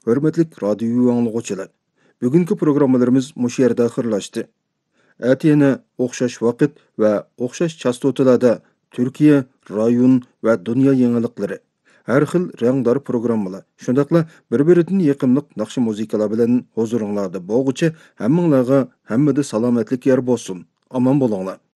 Hörmetlik radyo anlıqçılar. Bugünkü programmalarımız muş yerdə axırlaşdı. Әti yana o'xshash vaqt va o'xshash chastotalarda Turkiya, rayon va dunyo yangilikları, har xil rangdor programmalar, shundaqla bir-biridan yaqinliq naqshi muzikalar bilan huzuringlarda bo'lguchi hammanglarga hammada salomatlik yor bo'lsin. Omon bo'linglar.